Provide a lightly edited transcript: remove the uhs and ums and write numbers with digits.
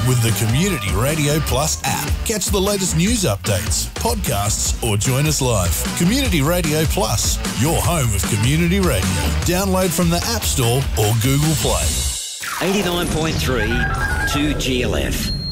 with the Community Radio Plus app. Catch the latest news updates, podcasts, or join us live. Community Radio Plus, your home of community radio. Download from the App Store or Google Play. 89.3 2GLF.